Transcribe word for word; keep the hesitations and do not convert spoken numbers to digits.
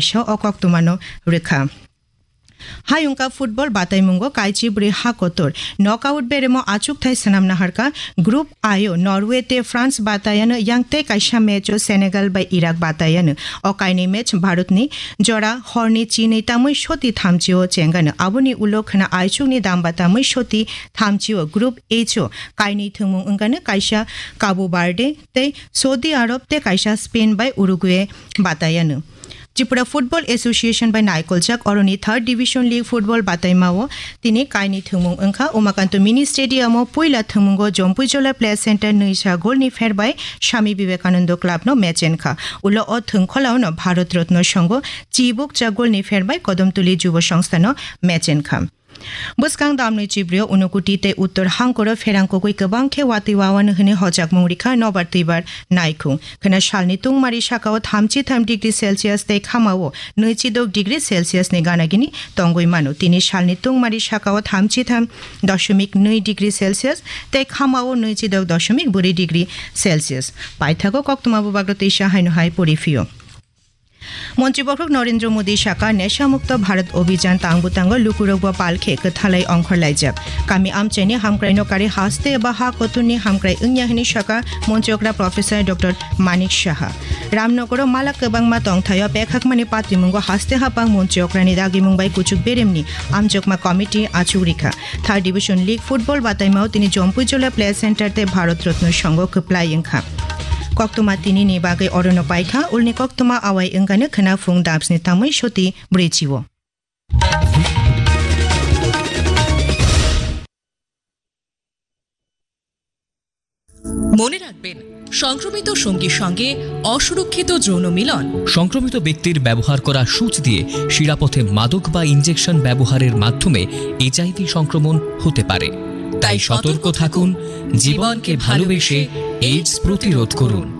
kaisha okok tumano rekha Hayungka football bataimungo kaichi bri hakotor knockout beremo achuk thai sanam naharka group ayo Norway te France batayano yangte kaisha match Senegal by Iraq batayano okaini match Bharatni jora horni chini tamui shoti thamchio chengana abuni ulokhna aichungni dambatamui shoti thamchio group H kaini thumung ungane kaisha Cabo Verde te Saudi Arab te kaisha Spain by Uruguay batayano Tripura Football Association by Naikolchak Oroni third Division League Football Bataimao Tini Kaini Thumung Unka Umakanto Mini Stadium Puila Thumungo Jompujola Play Center Nuisha Golni Fair by Shami Vivekananda Club no Mechenka Ulo O Thungkholao no Bharat Ratna Sangho Chibuk Jagolni Fair by Kodomtuli Jubo Sangstha no Mechenka Buskang damni chibrio unukuti te uttor hangkoro ferangko koi kabang khe wati wawan hne hojak mungrikha nobar tibar naiku khana shalni tungmari shakao thamchi tham degree celsius te khamao nuichidok degree celsius ne ganagini tongoi manu tini shalni tungmari shakao thamchi tham দশমিক নয় degree celsius te khamao nuichidok দশমিক দুই degree celsius paithako koktumabu bagrote shahaino hai porifio মন্ত্রীবর্গ Narendra Modi শাখা নেশামুক্ত ভারত অভিযান তাংবুতাঙ্গ লুকুরগবা পালখে কথালাই অংখরলাইজাব কামি আমচেনি হামক্রাইনকারী হাসতে বা হা কতুনি হামক্রাই ইংয়াহিনি শাখা মন্ত্রীকরা প্রফেসর ডক্টর মানিক সাহা রামনগর মালা কবাংমা তংথায় পেখাকমানি পাত্রিমুঙ্গ হাসতে হাপাং মন্ত্রীকরানি দাগি Mumbai কুচুক বেরেমনি আমজকমা committee আচুরিখা third division league football বাতাইমাও তিনি জম্পুজলা প্লে সেন্টারতে ভারত রত্ন সংঘ কপ্লাইংখা Koktuma tini ni bagai orono paikha ulni koktuma awai engkane khana phung dapsni tamui shoti brechiwo মনে রাখবেন সংক্রমিত সঙ্গীর সঙ্গে অসুরক্ষিত যৌন মিলন সংক্রমিত ব্যক্তির ব্যবহার করা সূচ দিয়ে শিরাপথে মাদক বা ইনজেকশন ব্যবহারের মাধ্যমে এইচআইভি সংক্রমণ হতে পারে তাই সতর্ক থাকুন জীবনকে ভালোবেসে এইডস প্রতিরোধ করুন